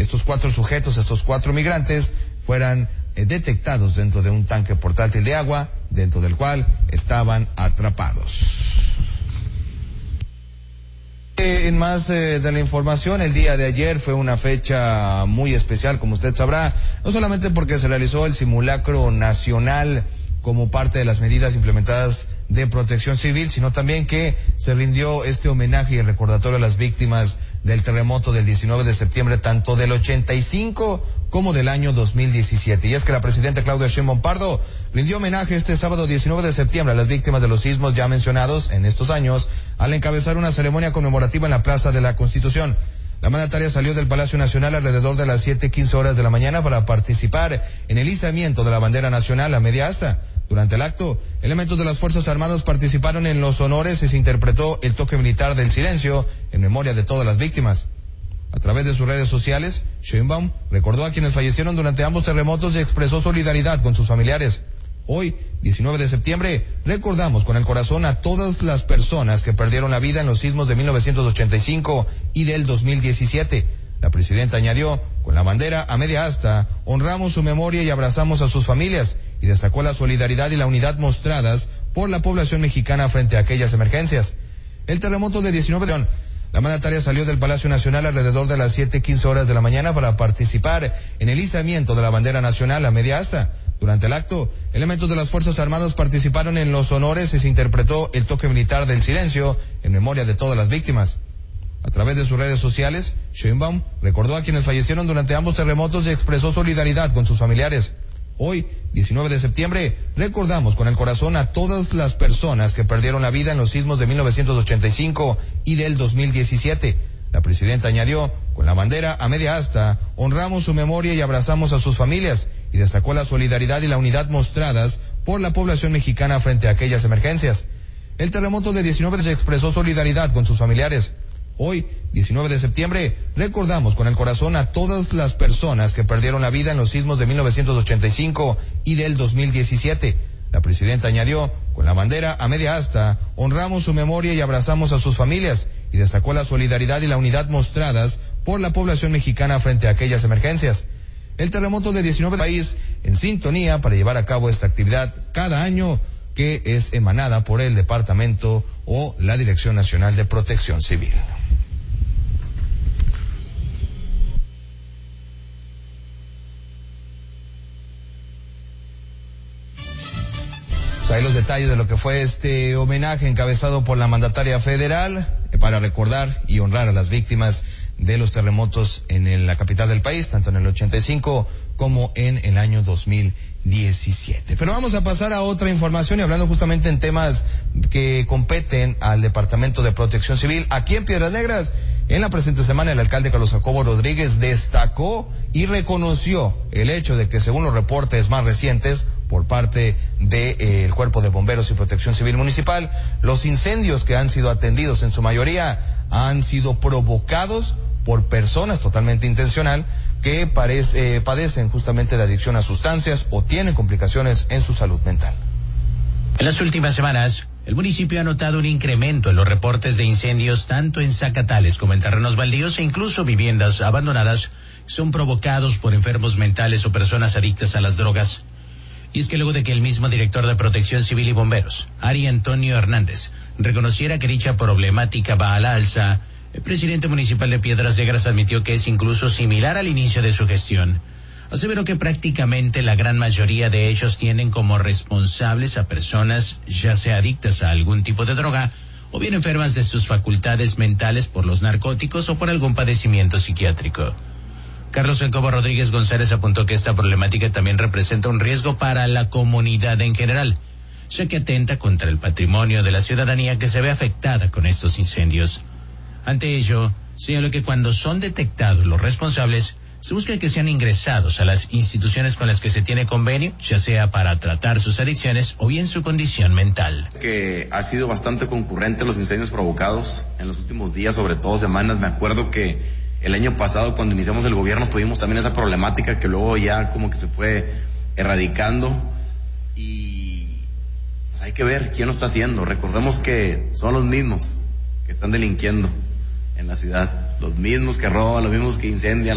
estos 4 sujetos, estos 4 migrantes, fueran detectados dentro de un tanque portátil de agua, dentro del cual estaban atrapados. En más de la información, el día de ayer fue una fecha muy especial, como usted sabrá, no solamente porque se realizó el simulacro nacional como parte de las medidas implementadas de protección civil, sino también que se rindió este homenaje y recordatorio a las víctimas del terremoto del 19 de septiembre, tanto del 85 como del año 2017. Y es que la presidenta Claudia Sheinbaum Pardo rindió homenaje este sábado 19 de septiembre a las víctimas de los sismos ya mencionados en estos años, al encabezar una ceremonia conmemorativa en la Plaza de la Constitución. La mandataria salió del Palacio Nacional alrededor de las 7:15 de la mañana para participar en el izamiento de la bandera nacional a media asta. Durante el acto, elementos de las Fuerzas Armadas participaron en los honores y se interpretó el toque militar del silencio en memoria de todas las víctimas. A través de sus redes sociales, Sheinbaum recordó a quienes fallecieron durante ambos terremotos y expresó solidaridad con sus familiares. Hoy, 19 de septiembre, recordamos con el corazón a todas las personas que perdieron la vida en los sismos de 1985 y del 2017. La presidenta añadió, con la bandera a media asta, honramos su memoria y abrazamos a sus familias, y destacó la solidaridad y la unidad mostradas por la población mexicana frente a aquellas emergencias. El terremoto de 19 de la mandataria salió del Palacio Nacional alrededor de las 7:15 de la mañana para participar en el izamiento de la bandera nacional a media asta. Durante el acto, elementos de las Fuerzas Armadas participaron en los honores y se interpretó el toque militar del silencio en memoria de todas las víctimas. A través de sus redes sociales, Sheinbaum recordó a quienes fallecieron durante ambos terremotos y expresó solidaridad con sus familiares. Hoy, 19 de septiembre, recordamos con el corazón a todas las personas que perdieron la vida en los sismos de 1985 y del 2017. La presidenta añadió, con la bandera a media asta, honramos su memoria y abrazamos a sus familias, y destacó la solidaridad y la unidad mostradas por la población mexicana frente a aquellas emergencias. El terremoto de 19 se expresó solidaridad con sus familiares. Hoy, 19 de septiembre, recordamos con el corazón a todas las personas que perdieron la vida en los sismos de 1985 y del 2017. La presidenta añadió, con la bandera a media asta, honramos su memoria y abrazamos a sus familias, y destacó la solidaridad y la unidad mostradas por la población mexicana frente a aquellas emergencias. El terremoto de 19 país en sintonía para llevar a cabo esta actividad cada año, que es emanada por el Departamento o la Dirección Nacional de Protección Civil. Ahí los detalles de lo que fue este homenaje encabezado por la mandataria federal para recordar y honrar a las víctimas de los terremotos en la capital del país, tanto en el 85 como en el año 2017. Pero vamos a pasar a otra información y hablando justamente en temas que competen al Departamento de Protección Civil. Aquí en Piedras Negras, en la presente semana, el alcalde Carlos Jacobo Rodríguez destacó y reconoció el hecho de que, según los reportes más recientes por parte del Cuerpo de Bomberos y Protección Civil Municipal, los incendios que han sido atendidos en su mayoría han sido provocados por personas totalmente intencional que padecen justamente de adicción a sustancias o tienen complicaciones en su salud mental. En las últimas semanas, el municipio ha notado un incremento en los reportes de incendios tanto en zacatales como en terrenos baldíos e incluso viviendas abandonadas que son provocados por enfermos mentales o personas adictas a las drogas. Y es que luego de que el mismo director de Protección Civil y Bomberos, Ari Antonio Hernández, reconociera que dicha problemática va a la alza, el presidente municipal de Piedras Negras admitió que es incluso similar al inicio de su gestión. Aseveró que prácticamente la gran mayoría de ellos tienen como responsables a personas ya sea adictas a algún tipo de droga o bien enfermas de sus facultades mentales por los narcóticos o por algún padecimiento psiquiátrico. Carlos Jacobo Rodríguez González apuntó que esta problemática también representa un riesgo para la comunidad en general, ya que atenta contra el patrimonio de la ciudadanía que se ve afectada con estos incendios. Ante ello, señaló que cuando son detectados los responsables, se busca que sean ingresados a las instituciones con las que se tiene convenio, ya sea para tratar sus adicciones o bien su condición mental. Que ha sido bastante concurrente los incendios provocados en los últimos días, sobre todo semanas. Me acuerdo que el año pasado, cuando iniciamos el gobierno, tuvimos también esa problemática que luego ya como que se fue erradicando y pues hay que ver quién lo está haciendo. Recordemos que son los mismos que están delinquiendo en la ciudad, los mismos que roban, los mismos que incendian.